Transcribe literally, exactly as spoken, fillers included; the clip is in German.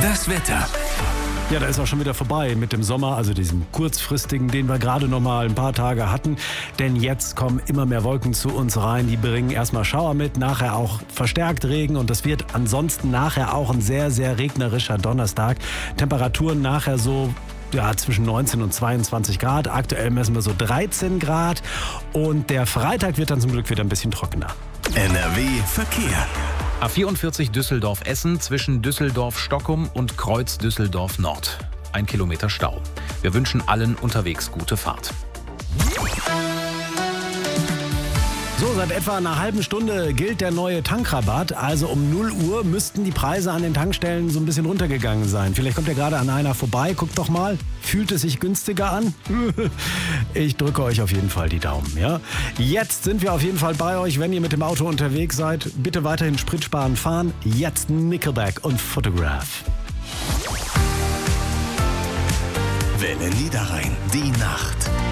Das Wetter. Ja, da ist auch schon wieder vorbei mit dem Sommer, also diesem kurzfristigen, den wir gerade noch mal ein paar Tage hatten. Denn jetzt kommen immer mehr Wolken zu uns rein. Die bringen erstmal Schauer mit, nachher auch verstärkt Regen. Und das wird ansonsten nachher auch ein sehr, sehr regnerischer Donnerstag. Temperaturen nachher so ja, zwischen neunzehn und zweiundzwanzig Grad. Aktuell messen wir so dreizehn Grad. Und der Freitag wird dann zum Glück wieder ein bisschen trockener. N R W Verkehr. A vierundvierzig Düsseldorf-Essen zwischen Düsseldorf-Stockum und Kreuz Düsseldorf-Nord. Ein Kilometer Stau. Wir wünschen allen unterwegs gute Fahrt. So, seit etwa einer halben Stunde gilt der neue Tankrabatt. Also um null Uhr müssten die Preise an den Tankstellen so ein bisschen runtergegangen sein. Vielleicht kommt ja gerade an einer vorbei. Guckt doch mal. Fühlt es sich günstiger an? Ich drücke euch auf jeden Fall die Daumen. Ja? Jetzt sind wir auf jeden Fall bei euch, wenn ihr mit dem Auto unterwegs seid. Bitte weiterhin Spritsparen fahren. Jetzt Nickelback und Photograph. Welle Niederrhein. Die Nacht.